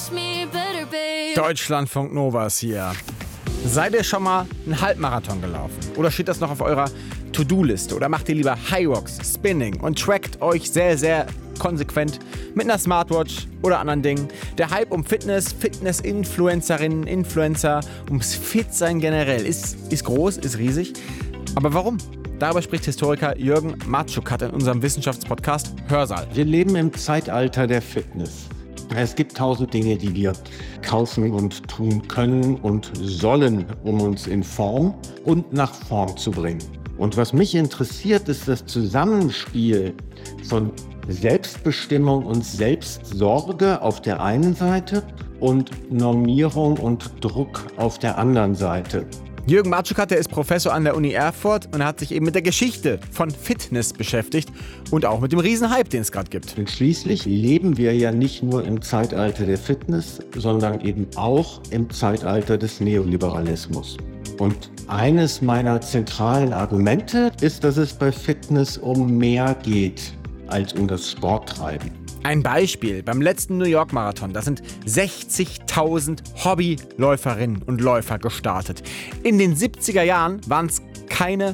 Deutschlandfunk Nova ist hier. Seid ihr schon mal einen Halbmarathon gelaufen? Oder steht das noch auf eurer To-Do-Liste? Oder macht ihr lieber High Rocks, Spinning und trackt euch sehr, sehr konsequent mit einer Smartwatch oder anderen Dingen? Der Hype um Fitness, Fitness-Influencerinnen, Influencer, ums Fit-Sein generell ist groß, ist riesig. Aber warum? Darüber spricht Historiker Jürgen Matschukat in unserem Wissenschaftspodcast Hörsaal. Wir leben im Zeitalter der Fitness. Es gibt 1000 Dinge, die wir kaufen und tun können und sollen, um uns in Form und nach Form zu bringen. Und was mich interessiert, ist das Zusammenspiel von Selbstbestimmung und Selbstsorge auf der einen Seite und Normierung und Druck auf der anderen Seite. Jürgen Matschukat, der ist Professor an der Uni Erfurt und er hat sich eben mit der Geschichte von Fitness beschäftigt und auch mit dem Riesenhype, den es gerade gibt. Und schließlich leben wir ja nicht nur im Zeitalter der Fitness, sondern eben auch im Zeitalter des Neoliberalismus. Und eines meiner zentralen Argumente ist, dass es bei Fitness um mehr geht als um das Sporttreiben. Ein Beispiel, beim letzten New York Marathon, da sind 60.000 Hobbyläuferinnen und Läufer gestartet. In den 70er Jahren waren es keine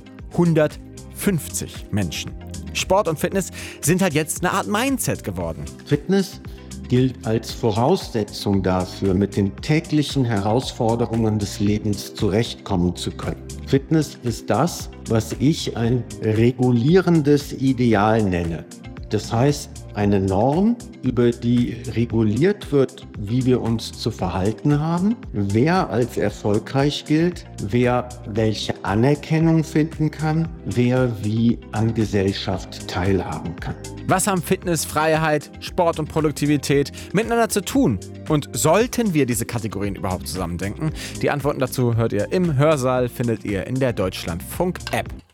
150 Menschen. Sport und Fitness sind halt jetzt eine Art Mindset geworden. Fitness gilt als Voraussetzung dafür, mit den täglichen Herausforderungen des Lebens zurechtkommen zu können. Fitness ist das, was ich ein regulierendes Ideal nenne. Das heißt, eine Norm, über die reguliert wird, wie wir uns zu verhalten haben, wer als erfolgreich gilt, wer welche Anerkennung finden kann, wer wie an Gesellschaft teilhaben kann. Was haben Fitness, Freiheit, Sport und Produktivität miteinander zu tun? Und sollten wir diese Kategorien überhaupt zusammendenken? Die Antworten dazu hört ihr im Hörsaal, findet ihr in der Deutschlandfunk-App.